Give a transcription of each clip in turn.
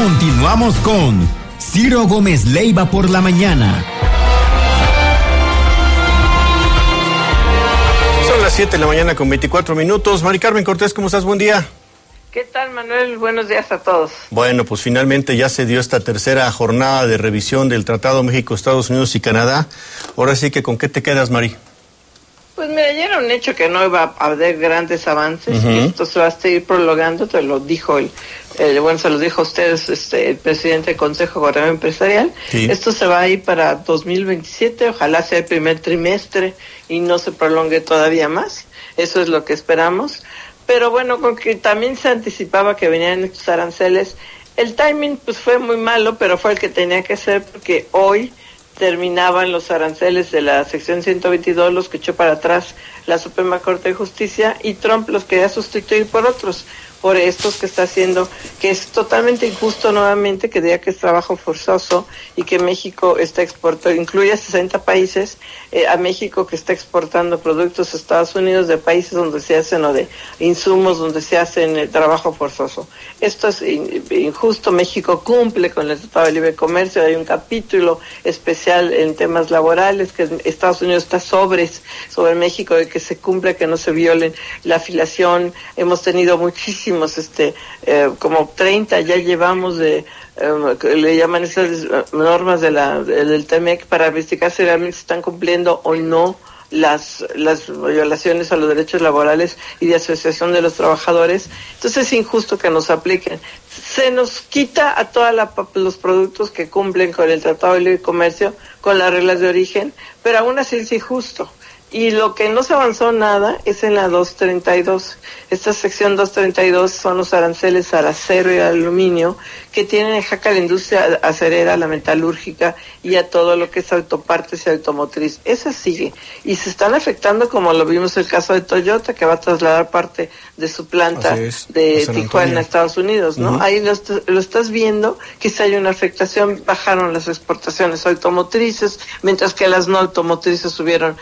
Continuamos con Ciro Gómez Leiva por la mañana. Son las 7 de la mañana con 24 minutos. Mari Carmen Cortés, ¿cómo estás? Buen día. ¿Qué tal, Manuel? Buenos días a todos. Bueno, pues finalmente ya se dio esta tercera jornada de revisión del Tratado México, Estados Unidos y Canadá. Ahora sí que, ¿con qué te quedas, Mari? Pues mira, ya era un hecho que no iba a haber grandes avances, que esto se va a seguir prolongando, te lo dijo se los dijo a ustedes el presidente del Consejo de Gobierno Empresarial. Sí. Esto se va a ir para 2027, ojalá sea el primer trimestre y no se prolongue todavía más. Eso es lo que esperamos. Pero bueno, con que también se anticipaba que venían estos aranceles, el timing pues fue muy malo, pero fue el que tenía que ser porque hoy terminaban los aranceles de la sección 122, los que echó para atrás la Suprema Corte de Justicia, y Trump los quería sustituir por otros, por estos que está haciendo, que es totalmente injusto nuevamente, que diga que es trabajo forzoso y que México está exportando, incluye a 60 países, a México que está exportando productos a Estados Unidos de países donde se hacen o de insumos donde se hacen el trabajo forzoso. Esto es injusto. México cumple con el Tratado de Libre Comercio, hay un capítulo especial en temas laborales, que Estados Unidos está sobre México, de que se cumpla, que no se violen la afiliación. Hemos tenido muchísimos, como 30 ya llevamos le llaman esas normas del TEMEC para investigar si realmente se están cumpliendo o no las violaciones a los derechos laborales y de asociación de los trabajadores. Entonces es injusto que nos apliquen. Se nos quita a todos los productos que cumplen con el Tratado de Libre Comercio, con las reglas de origen, pero aún así es injusto. Y lo que no se avanzó nada es en la 232. Esta sección 232 son los aranceles al acero y al aluminio que tienen en jaque a la industria acerera, la metalúrgica y a todo lo que es autopartes y automotriz. Esa sigue. Y se están afectando, como lo vimos el caso de Toyota, que va a trasladar parte de su planta de Tijuana a Estados Unidos, ¿no? Ahí lo estás viendo, que si hay una afectación, bajaron las exportaciones automotrices, mientras que las no automotrices subieron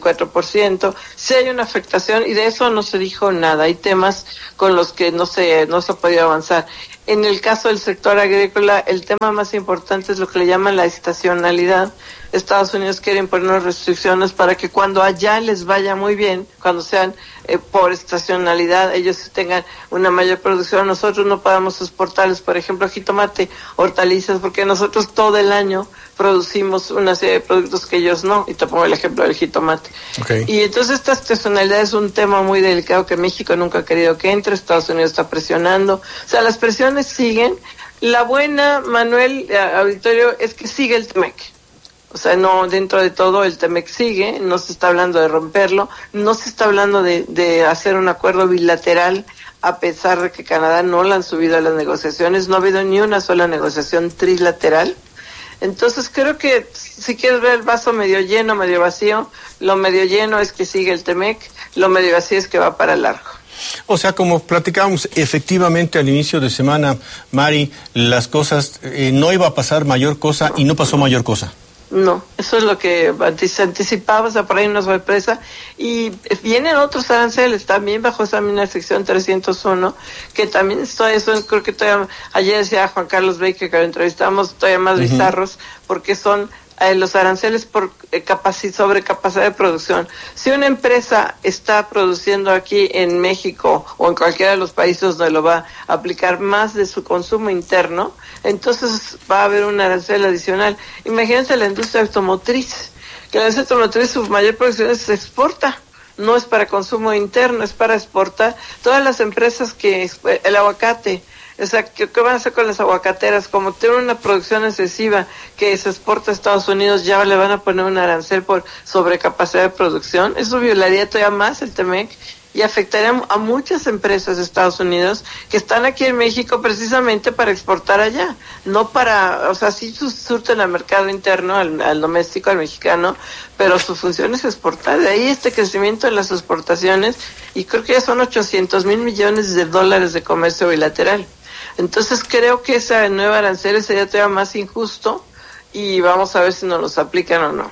24%. Sí hay una afectación y de eso no se dijo nada. Hay temas con los que no se ha podido avanzar. En el caso del sector agrícola, el tema más importante es lo que le llaman la estacionalidad. Estados Unidos quiere imponer restricciones para que cuando allá les vaya muy bien, cuando sean por estacionalidad, ellos tengan una mayor producción. Nosotros no podemos exportarles, por ejemplo, jitomate, hortalizas, porque nosotros todo el año producimos una serie de productos que ellos no, y te pongo el ejemplo del jitomate. Okay. Y entonces esta estacionalidad es un tema muy delicado que México nunca ha querido que entre, Estados Unidos está presionando, o sea, las presiones siguen. La buena, Manuel, auditorio, es que sigue el TEMEC. O sea, no, dentro de todo el TEMEC sigue, no se está hablando de romperlo, no se está hablando de hacer un acuerdo bilateral, a pesar de que Canadá no lo han subido a las negociaciones, no ha habido ni una sola negociación trilateral. Entonces creo que si quieres ver el vaso medio lleno, medio vacío, lo medio lleno es que sigue el TEMEC, lo medio vacío es que va para largo. O sea, como platicábamos efectivamente al inicio de semana, Mari, las cosas, no iba a pasar mayor cosa y no pasó mayor cosa. No, eso es lo que se anticipaba, o sea, por ahí una sorpresa. Y vienen otros aranceles también bajo esa misma sección 301, que también creo que todavía, ayer decía Juan Carlos Baker, que lo entrevistamos, todavía más bizarros, porque son los aranceles por sobrecapacidad de producción. Si una empresa está produciendo aquí en México o en cualquiera de los países donde lo va a aplicar más de su consumo interno, entonces va a haber un arancel adicional. Imagínense la industria automotriz, que la industria automotriz su mayor producción se exporta. No es para consumo interno, es para exportar. Todas las empresas el aguacate, o sea, ¿qué van a hacer con las aguacateras? Como tienen una producción excesiva que se exporta a Estados Unidos, ya le van a poner un arancel por sobrecapacidad de producción. Eso violaría todavía más el TEMEC y afectaría a muchas empresas de Estados Unidos que están aquí en México precisamente para exportar allá, no para, o sea, sí surten al mercado interno, al doméstico, al mexicano, pero su función es exportar. De ahí este crecimiento de las exportaciones, y creo que ya son 800,000 millones de dólares de comercio bilateral. Entonces creo que esa nueva arancel sería todavía más injusto y vamos a ver si nos los aplican o no.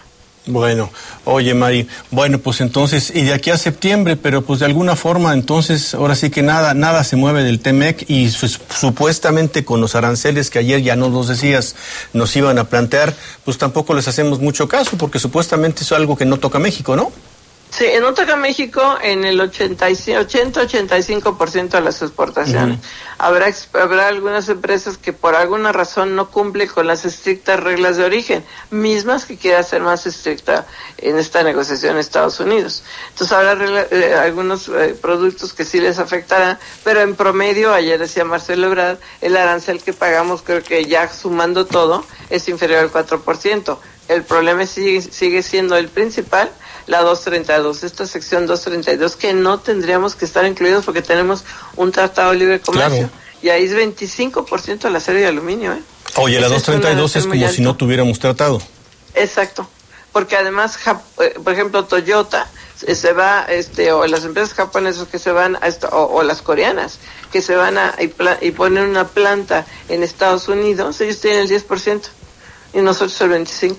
Bueno, oye Mari, bueno pues entonces, y de aquí a septiembre, pero pues de alguna forma entonces, ahora sí que nada se mueve del TEMEC y supuestamente con los aranceles que ayer ya nos los decías, nos iban a plantear, pues tampoco les hacemos mucho caso, porque supuestamente es algo que no toca México, ¿no? Sí, no toca México en el 80-85% de las exportaciones. Habrá algunas empresas que por alguna razón no cumplen con las estrictas reglas de origen, mismas que quiera ser más estricta en esta negociación en Estados Unidos. Entonces habrá algunos productos que sí les afectará, pero en promedio, ayer decía Marcelo Ebrard, el arancel que pagamos, creo que ya sumando todo, es inferior al 4%. El problema sigue siendo el principal, la 232, esta sección 232, que no tendríamos que estar incluidos porque tenemos un tratado de libre comercio. Claro. Y ahí es 25% del acero y aluminio, ¿eh? Oye, la 232 es como si no tuviéramos tratado. Exacto, porque además, por ejemplo, Toyota se va, o las empresas japonesas que se van, o las coreanas, que se van y ponen una planta en Estados Unidos, ellos tienen el 10% y nosotros el 25%.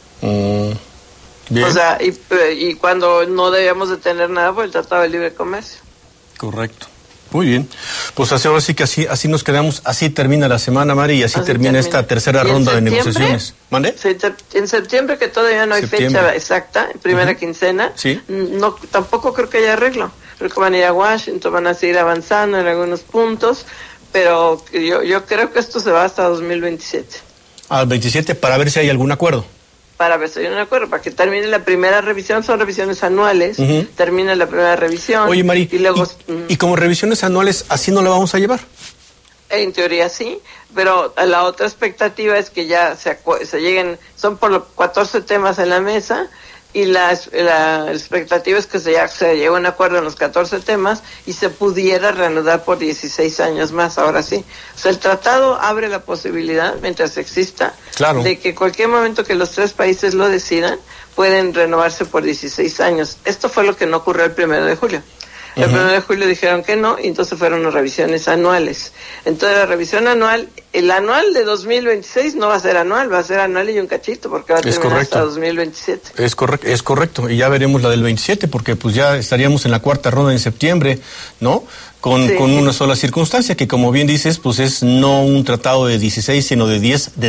Bien. O sea, y cuando no debíamos de tener nada por el Tratado de Libre Comercio. Correcto. Muy bien. Pues ahora sí que así nos quedamos, así termina la semana, Mari, y así termina esta tercera ronda de negociaciones. ¿Mande? En septiembre, que todavía no hay fecha exacta, primera quincena, ¿sí? No, tampoco creo que haya arreglo. Creo que van a ir a Washington, van a seguir avanzando en algunos puntos, pero yo creo que esto se va hasta 2027. Al 27 para ver si hay algún acuerdo. Para ver si hay un acuerdo, para que termine la primera revisión, son revisiones anuales, termina la primera revisión. Oye, Mari, y luego y como revisiones anuales, ¿así no la vamos a llevar? En teoría sí, pero la otra expectativa es que ya se lleguen, son por los 14 temas en la mesa, y la expectativa es que se llegue a un acuerdo en los 14 temas y se pudiera reanudar por 16 años más, ahora sí. O sea, el tratado abre la posibilidad, mientras exista, claro, de que cualquier momento que los tres países lo decidan, pueden renovarse por 16 años. Esto fue lo que no ocurrió el 1 de julio. El 1 de julio dijeron que no, y entonces fueron las revisiones anuales. Entonces la revisión anual, el anual de 2026 no va a ser anual, va a ser anual y un cachito, porque va a terminar hasta 2027. Es correcto, y ya veremos la del 27, porque pues ya estaríamos en la cuarta ronda en septiembre, ¿no? Con una sola circunstancia, que como bien dices, pues es no un tratado de 16, sino de 10,